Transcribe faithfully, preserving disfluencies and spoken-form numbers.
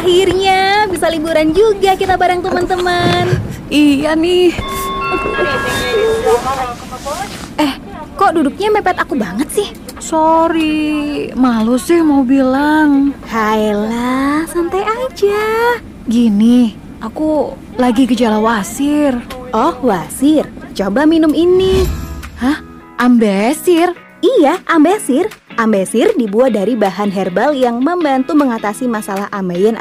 Akhirnya bisa liburan juga kita bareng teman-teman. Iya nih. Eh, kok duduknya mepet aku banget sih? Sorry, malu sih mau bilang. Hayalah, santai aja. Gini, aku lagi gejala wasir. Oh, wasir. Coba minum ini. Hah? Ambesir? Iya, ambesir. Ambesir dibuat dari bahan herbal yang membantu mengatasi masalah ambeien